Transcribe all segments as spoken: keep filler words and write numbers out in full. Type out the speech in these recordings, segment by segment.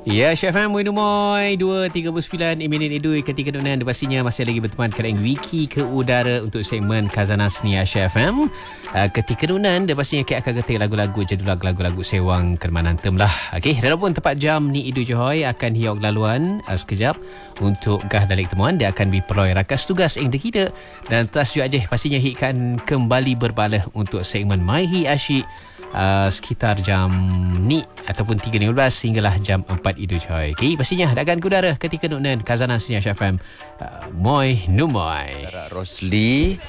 Ya, Chef M, Winu Moy, dua tiga sembilan minit edui ketika dunia pastinya masih lagi berteman kerana wiki ke udara untuk segmen Khazanah Seni Chef M. Uh, ketika dunia dia pastinya kita akan ketik lagu-lagu jadul lagu-lagu sewang kermanan tem lah. Okey, walaupun tepat jam ni Idu Johoi akan hiok laluan uh, sekejap untuk gah dalik temuan. Dia akan diperoleh rakas tugas yang kita dan teras juga je pastinya hit kan kembali berbalah untuk segmen My Hi Asyik Uh, sekitar jam ni ataupun tiga lima belas hinggalah jam empat Idu Coy. Okay, pastinya dagan ke udara ketika nuknen Khazanah Seni F M uh, Moy Numoy Rosli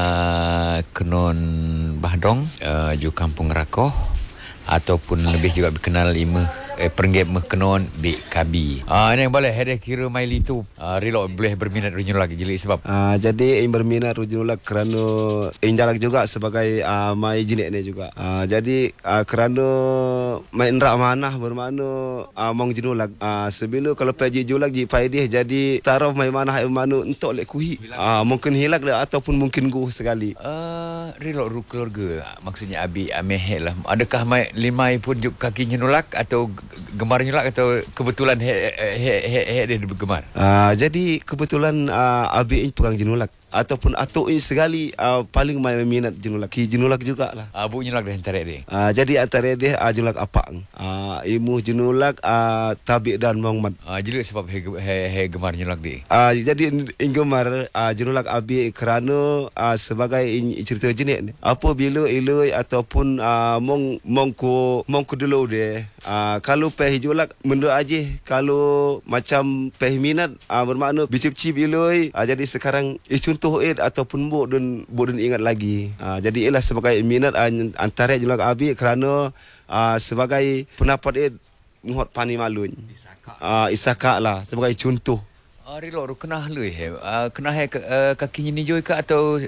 uh, Kenon Bahdong uh, Ju Kampung Rakoh ataupun lebih juga dikenal lima eh, perenggep kenon Bik Kabi. Ah uh, yang boleh ada kira maili tu uh, relo boleh berminat rujun lagi jadi sebab uh, jadi ingin berminat rujun lagi kerana injalak juga sebagai uh, mai jenis ni juga. Uh, jadi uh, kerana mai indra manah bermakna uh, mong jenulag uh, sebila kalau pergi julag ji faedah jadi taraf mai manah manu entok lek kuhi. Uh, mungkin hilak dah ataupun mungkin guh sekali. Uh, relo ru keluarga maksudnya abi ameh lah. Adakah mai limai pun juk kaki nyenulak atau gemar nyulak atau kebetulan he he he, he dia bergemar? Uh, jadi kebetulan uh, abi ini perang jenulak ataupun atuk ini sekali uh, paling mai minat jenulak. Ki jenulak jugalah. Abu jenulak dah antara dia. Uh, jadi antara dia uh, jenulak apang. Uh, imu jenulak uh, Tabik dan Muhammad. Ah uh, jadi sebab he, he, he gemar jenulak dia. Uh, jadi in gemar uh, jenulak abi kerana uh, sebagai in, cerita jenis ni. Apabila iloi ataupun uh, mong mongko mongko dulu dia. Uh, kalau peh julak menda aja kalau macam peh minat uh, bermakna bicip-cip iloi uh, jadi sekarang eh, contoh id ataupun buk dan buk dan ingat lagi. Uh, jadi ialah sebagai minat uh, antara julak abi kerana uh, sebagai pendapat id muhot pani malun. Isaka. Uh, isaka lah sebagai contoh. Ah rilo kenah lui he. Uh, kenah he uh, kaki ni joy ke atau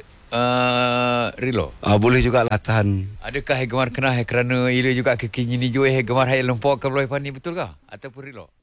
Uh, rilo? Uh, boleh juga lah tahan. Adakah he gemar kenah he kerana ia juga kaki ni joy he gemar he lempok ke beloi pani betul ke? Ataupun rilo?